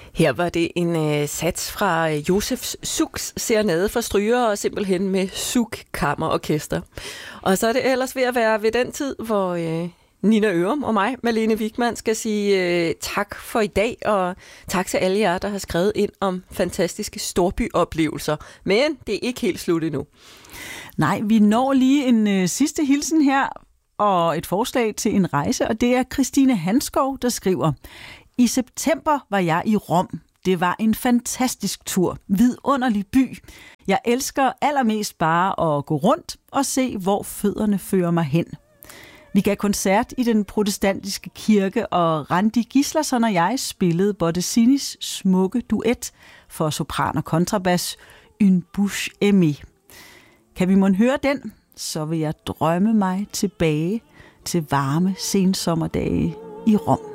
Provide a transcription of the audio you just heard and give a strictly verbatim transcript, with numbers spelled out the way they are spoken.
Her var det en øh, sats fra Josefs Suks Serenade for stryger og simpelthen med Suk Kammerorkester. Og så er det ellers ved at være ved den tid, hvor øh, Nina Ørum og mig, Malene Wigman, skal sige øh, tak for i dag, og tak til alle jer, der har skrevet ind om fantastiske storbyoplevelser. Men det er ikke helt slut endnu. Nej, vi når lige en øh, sidste hilsen her, og et forslag til en rejse, og det er Christine Hanskov, der skriver: I september var jeg i Rom. Det var en fantastisk tur. Vidunderlig by. Jeg elsker allermest bare at gå rundt og se, hvor fødderne fører mig hen. Vi gav koncert i den protestantiske kirke, og Randi Gislason og jeg spillede Bottesinis smukke duet for sopran og kontrabas, Une bouche aimée. Kan vi mon høre den, så vil jeg drømme mig tilbage til varme sensommerdage i Rom.